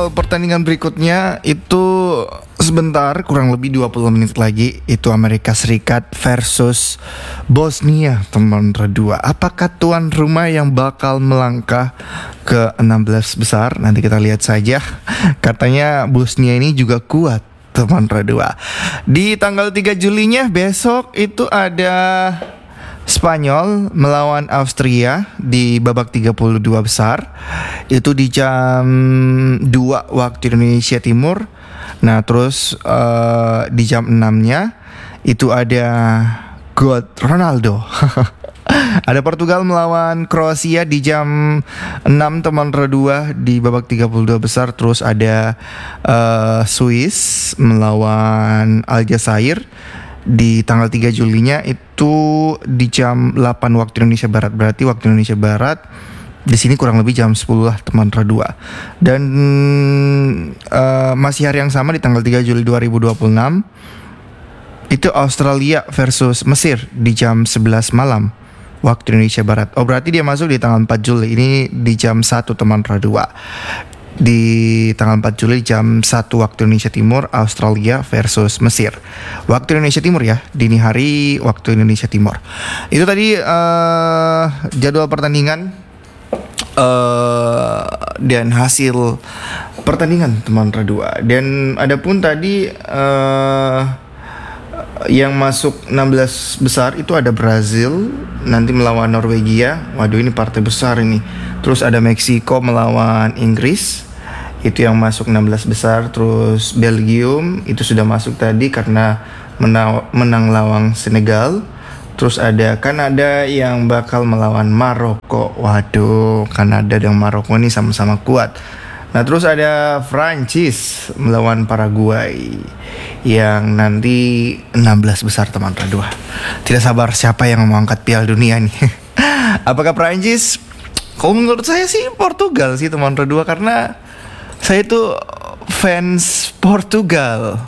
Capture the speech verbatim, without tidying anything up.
jadwal pertandingan berikutnya itu sebentar, kurang lebih dua puluh menit lagi. Itu Amerika Serikat versus Bosnia, teman redua. Apakah tuan rumah yang bakal melangkah ke enam belas besar? Nanti kita lihat saja. Katanya Bosnia ini juga kuat, teman redua. Di tanggal tiga Julinya besok itu ada Spanyol melawan Austria di babak tiga puluh dua besar. Itu di jam dua waktu Indonesia Timur. Nah terus uh, di jam enam-nya itu ada God Ronaldo. Ada Portugal melawan Kroasia di jam enam, teman redua, di babak tiga puluh dua besar. Terus ada uh, Swiss melawan Aljazair di tanggal tiga Julinya itu di jam delapan waktu Indonesia Barat. Berarti waktu Indonesia Barat di sini kurang lebih jam sepuluh lah, teman redua. Dan uh, masih hari yang sama di tanggal tiga Juli dua ribu dua puluh enam itu Australia versus Mesir di jam sebelas malam waktu Indonesia Barat. Oh berarti dia masuk di tanggal empat Juli. Ini di jam satu, teman redua. Di tanggal empat Juli jam satu waktu Indonesia Timur, Australia versus Mesir. Waktu Indonesia Timur ya, dini hari waktu Indonesia Timur. Itu tadi uh, jadwal pertandingan uh, dan hasil pertandingan, teman redua. Dan adapun tadi uh, yang masuk enam belas besar itu ada Brazil nanti melawan Norwegia. Waduh, ini partai besar ini. Terus ada Meksiko melawan Inggris, itu yang masuk enam belas besar. Terus Belgium itu sudah masuk tadi karena menang, menang lawan Senegal. Terus ada Kanada yang bakal melawan Maroko. Waduh, Kanada dan Maroko ini sama-sama kuat. Nah terus ada Prancis melawan Paraguay yang nanti enam belas besar, teman redua. Tidak sabar siapa yang mau angkat Piala Dunia nih. Apakah Prancis? Kalau menurut saya sih Portugal sih, teman redua, karena saya itu fans Portugal.